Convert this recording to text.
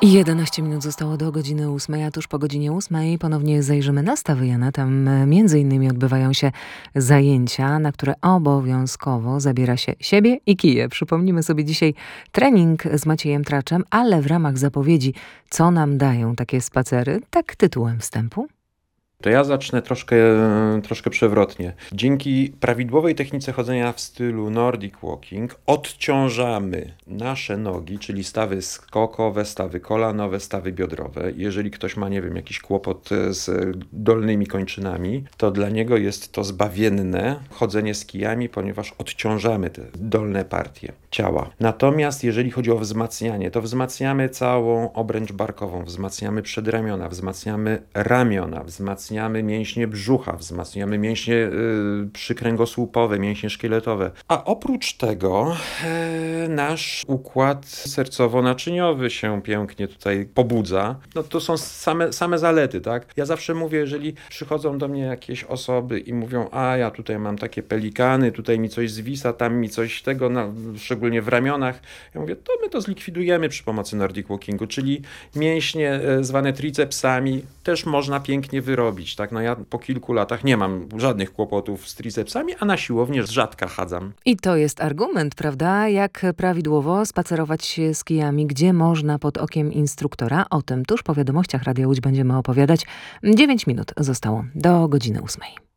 11 minut zostało do godziny 8, a tuż po godzinie 8 ponownie zajrzymy na Stawy Jana. Tam między innymi odbywają się zajęcia, na które obowiązkowo zabiera się siebie i kije. Przypomnimy sobie dzisiaj trening z Maciejem Traczem, ale w ramach zapowiedzi, co nam dają takie spacery, tak tytułem wstępu. To ja zacznę troszkę przewrotnie. Dzięki prawidłowej technice chodzenia w stylu Nordic Walking odciążamy nasze nogi, czyli stawy skokowe, stawy kolanowe, stawy biodrowe. Jeżeli ktoś ma, nie wiem, jakiś kłopot z dolnymi kończynami, to dla niego jest to zbawienne chodzenie z kijami, ponieważ odciążamy te dolne partie ciała. Natomiast jeżeli chodzi o wzmacnianie, to wzmacniamy całą obręcz barkową, wzmacniamy przedramiona, wzmacniamy ramiona, wzmacniamy mięśnie brzucha, wzmacniamy mięśnie przykręgosłupowe, mięśnie szkieletowe. A oprócz tego nasz układ sercowo-naczyniowy się pięknie tutaj pobudza. No to są same zalety, tak? Ja zawsze mówię, jeżeli przychodzą do mnie jakieś osoby i mówią, a ja tutaj mam takie pelikany, tutaj mi coś zwisa, tam mi coś tego, szczególnie w ramionach. Ja mówię, to my to zlikwidujemy przy pomocy Nordic Walkingu, czyli mięśnie zwane tricepsami też można pięknie wyrobić. Tak? No ja po kilku latach nie mam żadnych kłopotów z tricepsami, a na siłownię rzadko chadzam. I to jest argument, prawda? Jak prawidłowo spacerować z kijami, gdzie można pod okiem instruktora. O tym tuż po wiadomościach Radia Łódź będziemy opowiadać. 9 minut zostało do godziny 8.